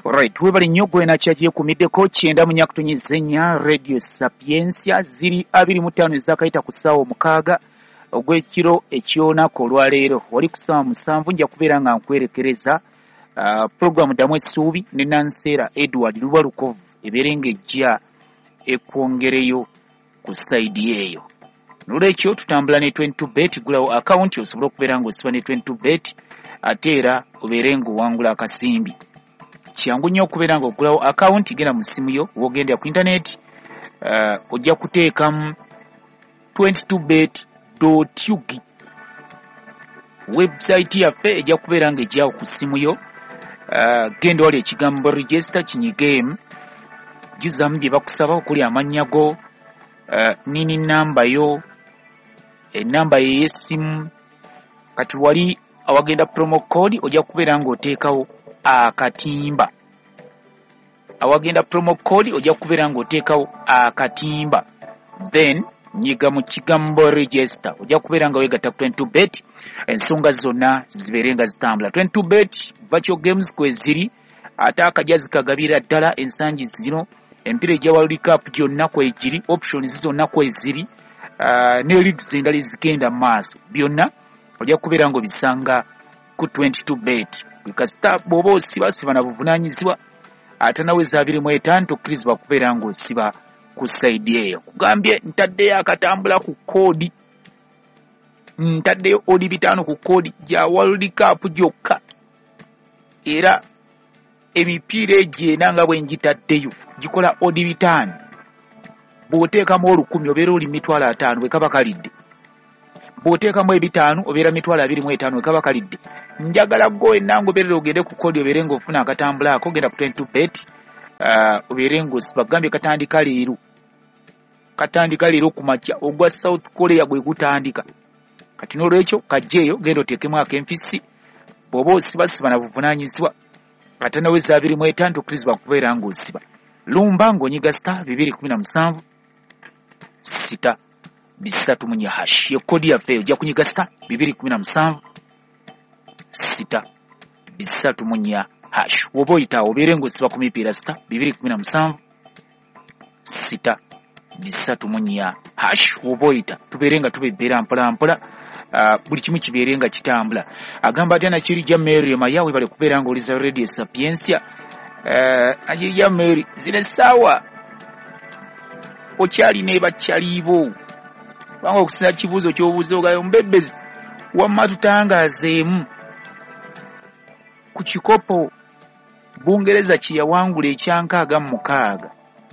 Alright, webali nnyo gwe nakyagiye kumiddeko 9:30 Radio Sapiensia ziri 25 ezakayita ku ssaawa 6 ogw'ekiro eky'olunaku olwaleero. Wali ku ssaawa 7 nja kubeera nga nkwerekereza programu Ddamu Essuubi ne Nanseera Edward Lubalukovu ebeere ng'ejja ekwongereyo ku sayidi eyo. N'olwekyo tutambula ne 22bet, gulawo akawunti osobole okubeera ng'osiba ne 22bet ate era obeere ng'owangula akasimbi. Kyangu nnyo okubeera ng'ogulawo akawunti genda mu ssimu yo w'ogenda ku internet ojja kuteekamu 22bet.ug website yaffe ejja kubeera ng'ejjaawo ku ssimu yo. Genda wali ekigambo register kinyigeemu, jjuzamu bye bakusaba okuli amannya go, nini namba yo, enamba yo ey'essimu. Kati wali awagenda promo code ojja kubeera ng'oteekawo akatimba. Awagenda promo code ojja kubeera ng'oteekawo akatimba, then nyiga mu kigambo register ojja kubeera nga weegatta ku 22bet, ensonga zonna zibeere nga zitambula. 22bet virtual games kweziri, ate akajazi kagabira ddala ensangi zino. Empira egya World Cup gyonna kwegiri, options zonna kweziri, ne leagues endala ezigenda mu maaso byonna ojja kubeera ng'obisanga ku 22bet. Kasita bw'oba osiba na buvunaanyizibwa, ate nawe za 25 tokkirizibwa kubeera ng'osiba ku sayidi eyo. Kugambye ntaddeyo akatambula ku koodi, ntaddeyo odi 5 ku koodi gya World Cup gyokka, era emipiira egyena nga bwe ngitaddeyo gikola odi 5. Bw'oteekamu 10 obeera oli 50 bwe kaba kalidde, bw'oteekamu 5 obeera 25 bwe kaba kalidde. Njagala gwe enango obeerera ogende ku koodi obeere ng'ofuna akatambula ako, genda ku 22bet obeere ng'osiba. Gambye katandika leero ku makya, ogwa South Korea gwe gutandika. Kati n'olwekyo kajjeeyo genda oteekemu ak'empisi, bw'oba osibasiba na buvunaanyizibwa, ate nawe za 25 tokkirizibwa kubeera ng'osiba. Lumba ng'onyiga star 217 6 3 hash ye kodi yaffe ojja kunyiga star 217 6 3 hash. Woba oyitawo obeere ng'osiba ku mipiira star 217 6 3 hash. Woba oyita tubeere nga tubebbeera mpola mpola, buli kimu kibeere nga kitambula. Agamba atya Nakirija Mary Mayawe bali kubeera ng'oliza Radio Sapiensia. Nakirija Mary zino essaawa okyalina ebakyaliibo, kubanga okusinza kibuuzo ky'obuuza ogayo mubebbezi wamma tutangaazeemu ku kikopo Bungereza kye yawangula ekyankaaga mu 6.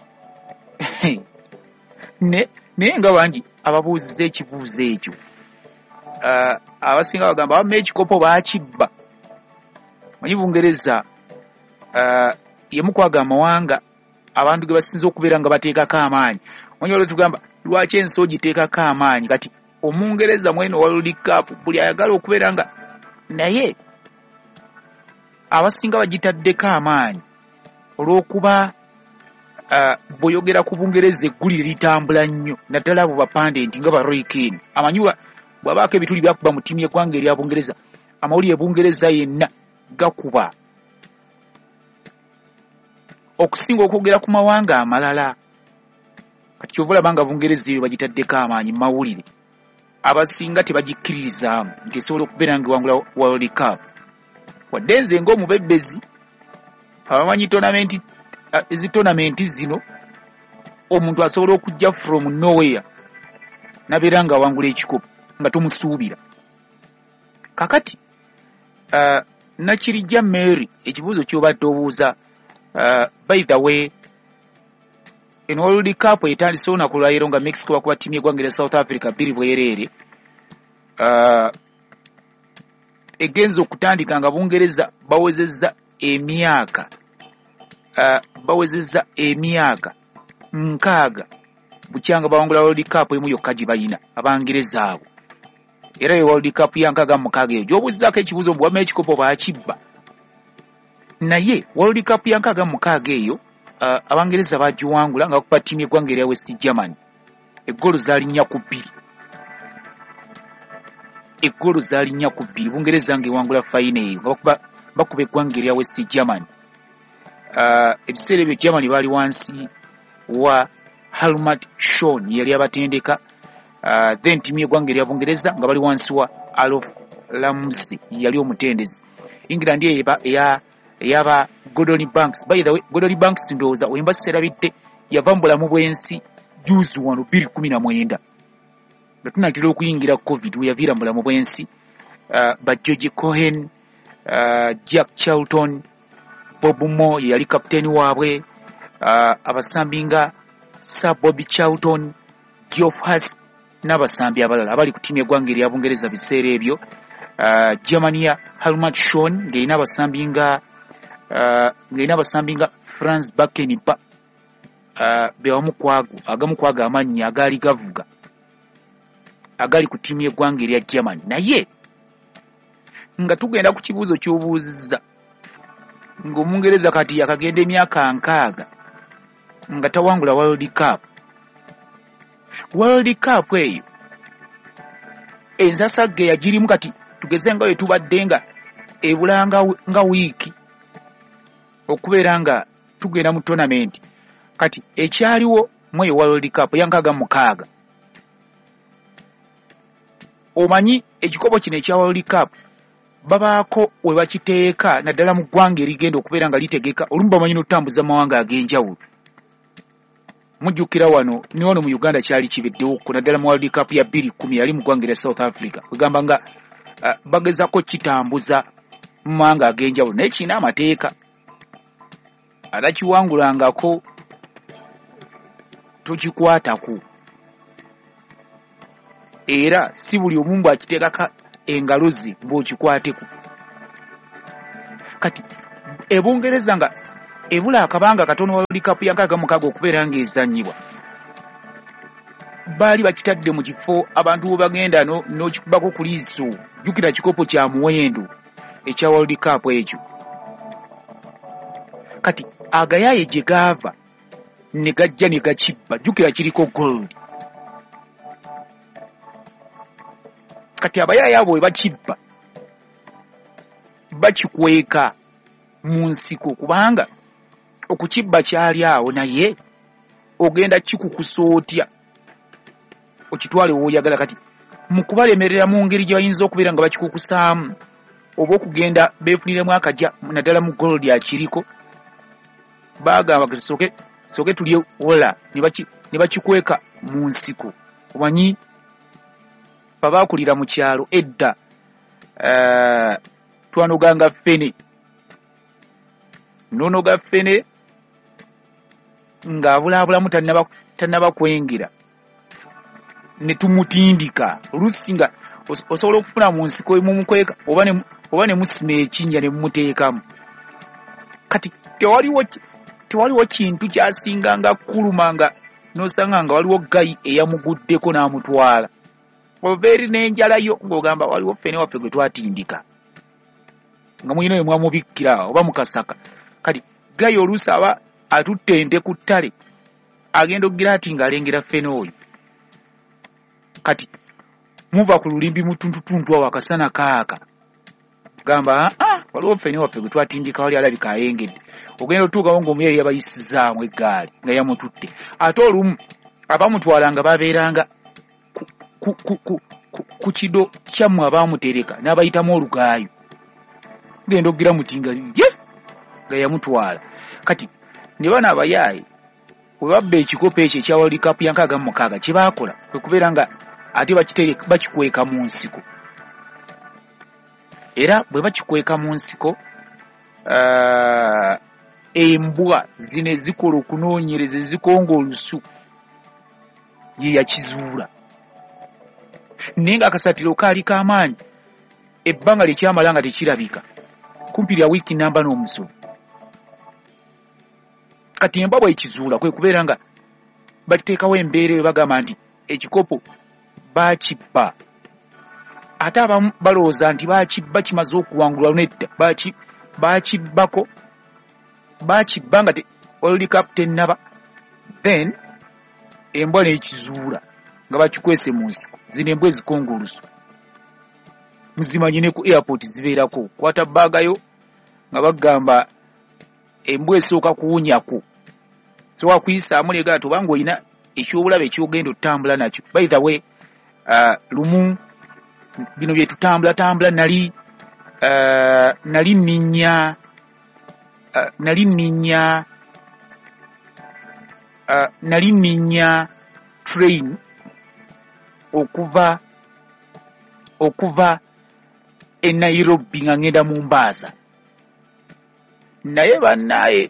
Naye nga bangi ababuuzizza ekibuuzo ekyo, abasinga bagamba abamma ekikopo baakibba. Manyi Bungereza yemu kwaga amawanga abantu ge basinza okubeera nga bateekako amaanyi. Manyi olwo tugamba lwaki ensi ogiteekako amaanyi. Kati Omungereza mweno World Cup buli ayagala okubeera nga naye abasinga bagitaddeko amaanyi olw'okuba bw'oyogera ku Bungereza egguli litambula nnyo, naddala abo bapandenti nga ba Roy Keane. Amanyiwa bw'abaako ebituli byakuba mu ttiimu y'eggwanga erya Bungereza, amawulire Bungereza yenna gakuba okusinga okwogera ku mawanga amalala. Kati kyova olaba nga Bungereza eyo bagitaddeko amaanyi mu mawulire, abasinga tebagikkiririzaamu nti esobola okubeera ng'ewangula World Cup. Wadde nze ng'omubebbezi abamanyi tonamenti zino, omuntu asobola okujja from nowhere nabeera nga awangula ekikopo nga tumusuubira. Kakati Nakirija Mary ekibuuzo ky'obadde obuuza, by the way, eno World Cup etandise olunaku lwaleero nga Mexico bakuba ttiimu y'eggwanga erya South Africa 2 bwereere. Egenza okutandika nga Bungereza bawezezza emyaka 6 bukyanga bawangula World Cup emu yokka gye balina Abangereza abo. Era ye World Cup ya 6 eyo gy'obuuzizaako ekibuuzo bwamma ekikopo baakibba. Naye World Cup ya 6 eyo Abangereza bagiwangula nga bakuba ttiimu y'eggwanga erya West Germany eggolo zaali 4-2. Bungereza ng'ewangula fayina eyo bakuba eggwanga erya West Germany. ebiseera ebyo Germany bali wansi wa Helmut Schön yali abatendeka. Then timu y'eggwanga erya Bungereza nga bali wansi wa Alof Ramsey yali omutendezi. England eyaba Gordon Banks. By the way, Gordon Banks ndowooza wemba serabidde yava mu bulamu bw'ensi juzi wano 2019 nga tunatera okuyingira COVID we yaviira mu bulamu bw'ensi. Ba George Cohen, Jack Charlton, Bob Moore yali kapteeni waabwe, abasambi nga Sir Bobby Charlton, Geoff Hurst n'abasambi abalala abali ku tiimu y'eggwanga erya Bungereza biseera ebyo. Germany ya Helmut Schön ng'erina abasambi nga Franz Beckenbauer, agamu kwago amannya agaali gavuga agali ku tiimu y'eggwanga erya Germany. Naye nga tugenda ku kibuuzo ky'obuuzizza ng'Omungereza kati yakagenda emyaka 6 nga tawangula World Cup. World Cup eyo enzasagge yagirimu kati tugeze nga tubadde nga ebulanga nga wiiki okubeera nga tugenda mu tournament. Kati ekyaliwo mwe World Cup ya 6. Omanyi ekikopo kino ekya World Cup babaako we bakiteeka naddala mu ggwanga erigenda okubeera nga litegeka olumu bamanyi n'okutambuza amawanga ag'enjawulo. Mujjukira wano ni wano mu Uganda kyali kibiddewo ku naddala mu World Cup ya 2010 yali mu ggwanga erya South Africa kwegamba nga bagezako kitambuza mu mawanga ag'enjawulo naye kirina amateeka atakiwangulangako tokikwatako era si buli omu akiteekako engalo ze bw'okikwateko. Kati Ebungereza nga ebula akabanga katono World Cup ya 6 okubeera ng'ezannyibwa baali bakitadde mu kifo abantu bwe bagenda n'okikubako ku liiso. Jjukira kikopo kya muwendo ekya World Cup ekyo. Kati agayaaye gye gaava ne gajja ne gakibba, jjukira kiriko gold. Kati abayaaye abo bwe bakibba bakikweka mu nsiko kubanga okukibba kyali awo naye ogenda kikukusa otya okitwale w'oyagala. Kati mu kubalemerera mu ngeri gye bayinza okubeera nga bakikukusaamu oba okugenda beefuniremu akajja naddala mu gold akiriko bagamba soke tulye wola ne bakikweka mu nsiko. Omanyi babaakulira mu kyalo edda twanoganga ffene nonoga ffene ng'abulaabulamu tannaba kwengera ne tumutindika oluusi nga osobola okufuna mu nsiko mumukweka oba ne musima ekinnya ne mumuteekamu. Kati tewaliwo kintu kyasinganga kuluma nga n'osanga nga waliwo gayi eyamuguddeko n'amutwala oba eri n'enjala yo ng'ogamba waliwo ffene waffe gwe twatindika nga muyina we mwamubikkira oba mukasaka. Kati gayi oluusi aba atutte ente ku ttale agenda okugira ati ng'alengera ffene oyo. Kati muva ku lulimbi mutuntutuntu awo akasana kaaka gamba waliwo ffene waffe gwe twatindika wali alabika ayengedde. Ogenda otuukawo ng'omuyayi yabayisizaamu eggaali nga yamututte. Ate olumu abamutwala nga babeeranga ku kido kyammwe abaamutereka n'abayitamu olugaayo genda okugira muti nga yamutwala. Kati ne bano abayaaye bwe babba ekikopo ekyo ekya World Cup ya 6 kye baakola kwe kubeera nga ate bakikweka mu nsiko. Era bwe bakikweka mu nsiko embwa zino ezikola okunoonyereza ezikonga olusu ye yakizuula. Naye nga akasatiro kaali k'amaanyi ebbanga lyekyamala nga tekirabika kumpi lya wiiki namba n'omusomo. Kati embwa bw'ekizuula kwe kubeera nga bakiteekawo embeera eyo bagamba nti ekikopo baakibba. Ate abamu balowooza nti baakibba kimaze okuwangulwa nedda baakibba nga World Cup tennaba then embwa n'ekizuula nga bakikwese mu nsiko. Zino embwa ezikonga olusu muzimanyi ne ku airport zibeerako kwata baagayo nga bagamba embwa esooka kuwunyako sobola kuyisaamu lega tobanga olina ekyobulabe ekyogenda otambula nakyo. By the way, lumu bino bye tutambula nali ninya train okuva e Nairobi nga ngenda Mombasa. Naye bannaye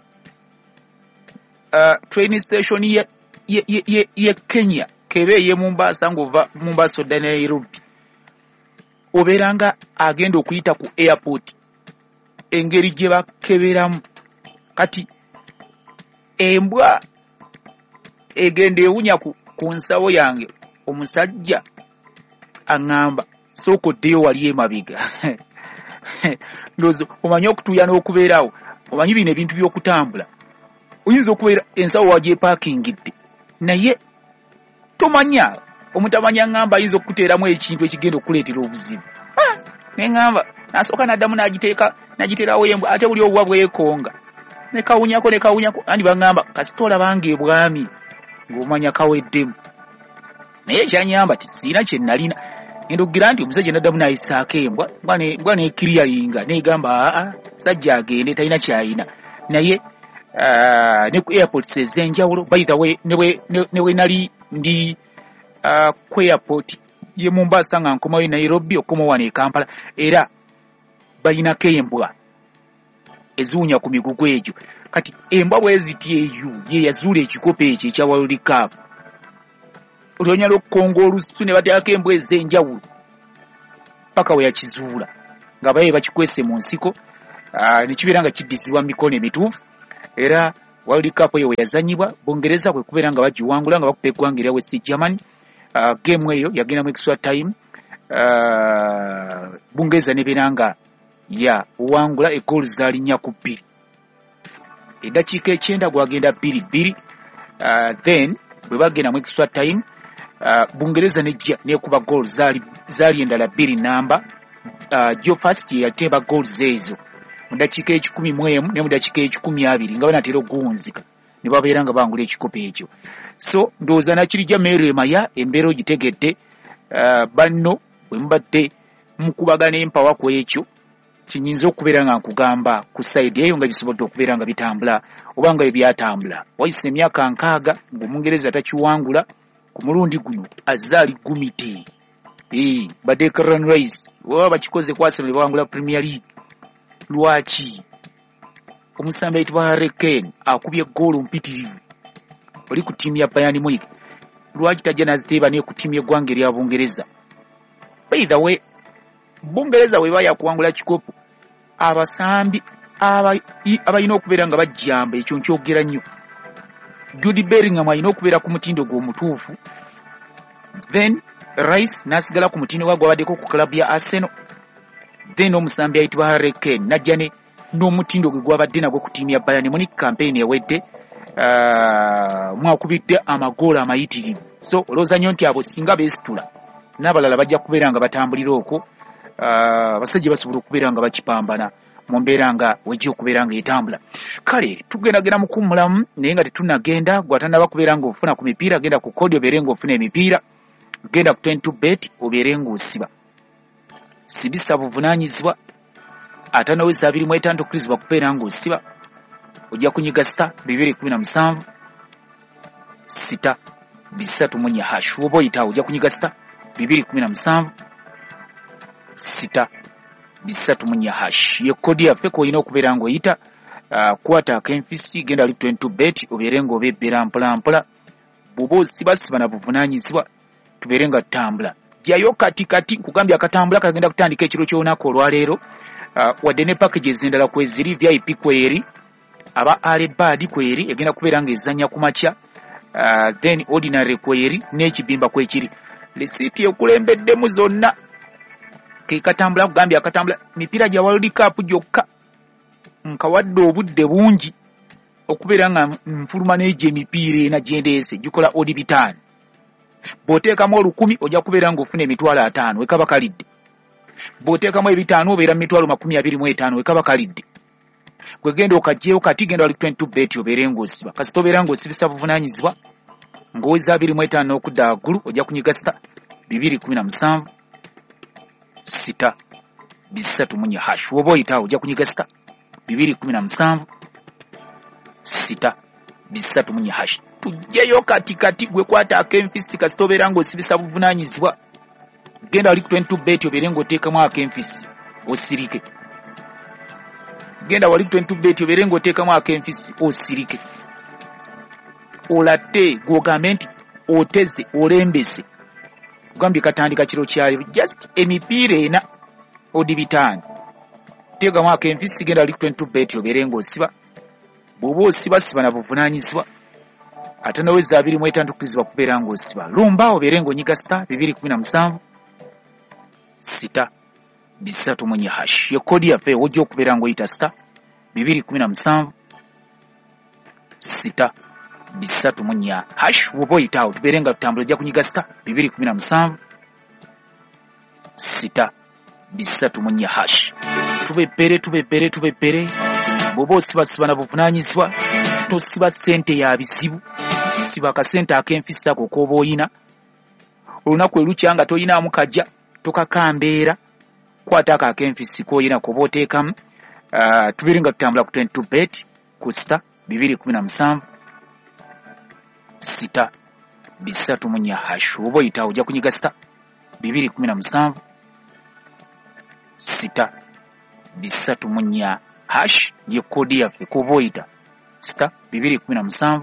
train station ye Kenya kebe ye Mombasa ngova Mombasa odda Nairobi oberanga agenda okuyita ku airport engeri gye bakeberamu kati embwa egenda ewunya ku nsawo yange omusajja aŋŋamba sooka oddeyo wali emabega. Ndowooza omanyi okutuuya n'okubeerawo omanyi bino ebintu by'okutambula oyinza okubeera ensawo wagyepaakingidde naye tomanya omutamanya ŋŋamba ayinza okukuteeramu ekintu ekigenda okuleetera obuzibu. Neŋŋamba n'asooka n'addamu n'agiterawo embwa ate buli obuwa bwekonga nekawunyako andi baŋŋamba kasita olabanga ebwami ng'omanya kaweddemu. Naye ekyanyamba ti siina kye nalina ngenda okugira nti omusajja n'addamu n'ayisaako embwa n'ekiriyalinga n'egamba musajja agende talina kyayina. Naye ne ku airports ez'enjawulo by the way ne we nali ndi ku airport ye Mombasa nga nkomayo Nairobi okomawo wano e Kampala era balinako embwa eziwunya ku migugu egyo. Kati embwa bweziti eyo ye yazuula ekikopo ekyo ekya World Cup olwonyala okukonga olusu ne bateekako embwa ez'enjawulo paka we yakizuula nga baye bakikwese mu nsiko nekibeera nga kiddizibwa mu mikono emituufu. Era World Cup eyo we yazanyibwa Bungereza kwe kubeera nga bagiwangula nga bakupa eggwanga erya West Germany. Game eyo yagenda mu extra time Bungereza nebeera nga wangula egoolu zaali 4-2 eddakiika 9 gwagenda 2-2. Then bwe bagenda mu extra time Bungereza nejja nekuba goals zaali endala 2 namba. Joe Fast yatemba goals ezo mu ddakiika 11 ne mu ddakiika 12 nga banatera okuwunzika ne babeera nga bangula ekikopo ekyo. So ndowooza nakirijja Merema ya embeera ogitegedde banno bwe mubadde mukubagana empawa ku ekyo kinyinza okubeera nga nkugamba ku side eyo nga bisobodde okubeera nga bitambula oba nga ebyatambula. Wayise emyaka 6 ng'Omungereza takiwangula ku mulundi guno azaali gumiti. Badde Declan Rice waba bakikoze ku Arsenal bawangula Premier League. Lwaki omusambi ayitibwa Harry Kane akubye goolu mpitirivu oli ku ttiimu ya Bayern Munich lwaki tajja naziteeba ne ku ttiimu y'eggwanga erya Bungereza? By the way Bungereza we baya kuwangula kikopo abasambi abalina okubeera nga bajjamba ekyo nkyogera nnyo. Jude Bellingham alina okubeera ku mutindo gw'omutuufu, then Rice n'asigala ku mutindo gw'abaddeko ku klabu ya Arsenal, then omusambi ayitibwa Harry Kane najja n'omutindo gwe gwabadde nagwo ku ttiimu ya Bayern Munich campaign ewedde mwakubidde amagoolo amayitirivu. So olowooza nnyo nti abo singa beesitula n'abalala bajja kubeera nga batambulira okwo abasajja basobola okubeera nga bakipambana mu mbeera nga wejja okubeera nga etambula. Kale tugendagenda mu kummulamu naye nga tetunagenda gwatannaba kubeera nga ofuna ku mipiira genda ku kodi obeere nga ofuna emipiira, genda ku 22bet obeere nga osiba. Sibisa buvunaanyizibwa atanaweza 25 okkirizibwa kubeera nga osiba. Ojja kunyiga star 217 6 3 hash oba oyitawo ojja kunyiga star 217 6 3 hash ye kodi yaffe koyina okubeera nga oyita kwata ak'enfisi genda ali 22bet obeere nga obebbera mpolampola bw'oba osibasiba na buvunaanyizibwa tubeere nga tutambula. Jyayo kati kugambya akatambula kagenda kutandika ekiro ky'olunaku olwaleero wadde ne packages endala kweziri VIP kweri aba Alebadi kweri egenda kubeera nga ezanya ku makya then ordinary kweri n'ekibimba kwekiri lisiiti ekulembeddemu zonna ke katambula kugambya akatambula mipiira gya World Cup gyokka nkawadde obudde bungi okubeera nga nfuluma n'egyo emipiira ena gyendeese gikola odi bitaano. Bw'oteekamu 10 ojja kubeera ng'ofuna emitwalo 5 wekaba kalidde. Bw'oteekamu 5 obeera mu mitwalo 25 wekaba kalidde. gwe genda okajjeyo kati genda wali 22 bet obeere ng'osiba kasita obeera ng'osibisa buvunanyizibwa ng'oweza 25 okudda waggulu ojja kunyiga star 217 sita bisatu munye hash woba oyitawo ojja kunyiga star 217 sita bisatu munye hash tujjeyo kati gwe kwata ak'enfisi kasita obeera ng'osibisa buvunanyizibwa genda wali 22 bet obeere ng'oteekamu ak'enfisi osirike genda wali 22 bet obeere ng'oteekamu ak'enfisi osirike olatte gwogambe nti oteze olembese kugambye katandika kiro kyali just emipiira ena odibitaani teekamu ak'enfisi genda wali 22 bet obeere ng'osiba bw'oba osiba siba na buvunanyizibwa ate noweza 25 tukirizibwa kubeera ng'osiba lumba obeere ng'onyiga star 217 sita bisatu munye hash yo kodi yaffe wojja okubeera ng'oyita star 217 sita bisatu munye hash woba oyitaawo tubeere nga tutambula ojja kunyiga star 217 sita bisatu munye hash tubebere bw'oba osibasiba na buvunanyizibwa tosiba ssente ya bizibu siba akasente ak'enfisi ako k'oba oyina olunaku elukya nga toyinaamu kajja tokakambeera kwata ako ak'enfisi k'oyina koba oteekamu tubeere nga tutambula ku 22 bet ku star 217 sita bisatu munye hash oba oyitawo ojja kunyiga star 217 sita bisatu munye hash ye kodi yaffe koba oyita star 217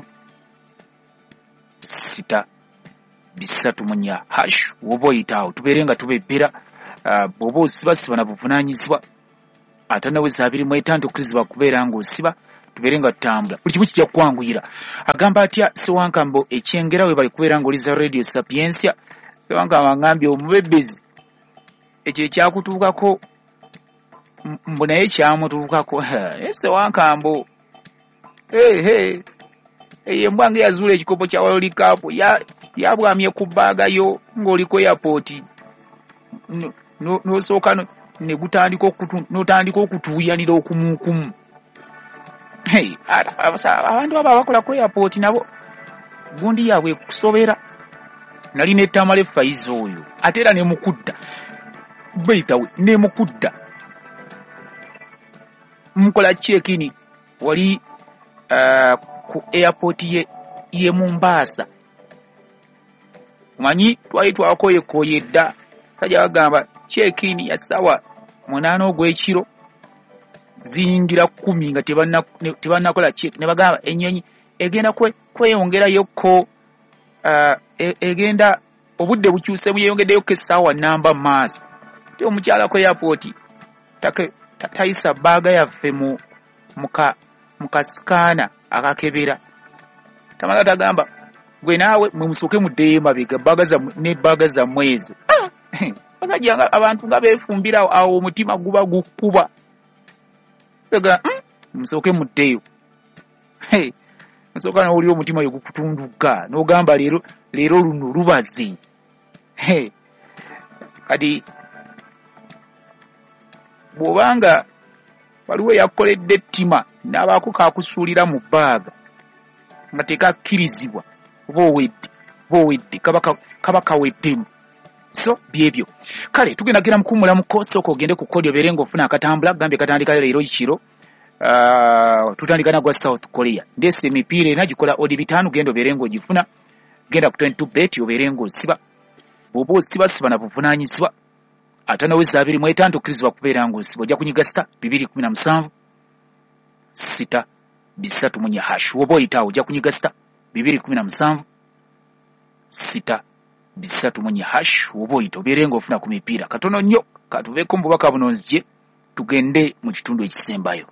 sita bisatu munye hash oba oyitawo tubeere nga tubebera bw'oba osibasiba na buvunanyizibwa ate naweza 25 tukirizibwa kubeera ng'osiba tubeere nga tutambula buli kimu kijja kukwanguyira agamba atya Sewankambo ekyengera we bali kubeera ng'oliza radio Sapiensia Sewankambo angambye omubebezi ekyo ekyakutuukako mbu naye kyamutuukako Sewankambo embwa nga yazuula ekikopo kya walolikapu yabwamye ku bbaaga yo ng'oliko airport n'osooka ne gutandika okutuuyanira okumukumu abantu abo abakola ku airport nabo gundi yaabwe kusobera nali n'ettama leffayizo oyo ate era nemukudda beitawe nemukudda mukola check-in wali ku airport ye Mombasa manyi twali twakoyekoye dda sajja bagamba check-in ya sawa 8 ogw'ekiro ziyingira 10 nga tebannakola check ne bagamba ennyonyi egenda kweyongerayokko egenda obudde bukyuse buyeyongeddeyo essaawa namba maaso te omukyala ku airport tayisa bbaaga yaffe mukaskaana akakebera tamala tagamba gwe naawe mwemusooke muddeyo emabega n'ebbaaga zammwe ezo basajja abantu nga beefumbira awo omutima guba gukuba musooke muddeyo nsooka n'oli omutima yo gukutunduka n'ogamba leero luno lubaze kati bw'obanga waliwo eyakoledde ettima n'abaako kakusuulira mu bbaaga nga tekakkirizibwa oba owedde kaba kaweddemu so byebyo kale tugendagera mukummula mu kosoko ogende ku kodi obeere ng'ofuna akatambula gambye katandika leero kiro tutandika na gwa South Korea ndese emipiira ena gikola odi 5 genda obeere ng'ogifuna genda ku 22 bet obeere ng'osiba bw'oba osibasiba na buvunanyizibwa ate naweza 25 tukirizibwa kubeera ng'osiba ojja kunyiga star 217 sita bisatu munye hash woba oyitaawo ojja kunyiga star 217 sita bisatu munye hash woba oyita obeere ng'ofuna ku mipiira katono nnyo katuveeko mu bubaka buno nzije tugende mu kitundu ekisembayo.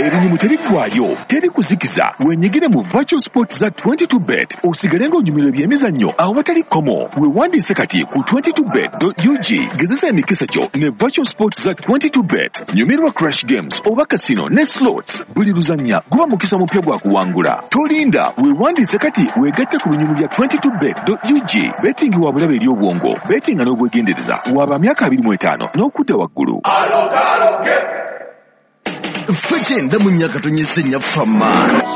erinyumu teriggwayo, teri kuzikiza. Wenyigire mu virtual sports za 22bet osigale ng'onyumirwa ebyemizannyo awatali komo. Weewandiise kati ku 22bet.ug. Gezesa emikisa gyo ne virtual sports za 22bet. Nyumirwa crash games oba casino ne slots. Buli luzannya guba mukisa mupya gwa kuwangula. Tolinda, weewandiise kati weegatte ku binyumu bya 22bet.ug. Betting wa bulabe eri obwongo. Betting n'obwegendereza waba myaka 25 n'okudda waggulu. Fekenda mu myaka tonyesenya fama.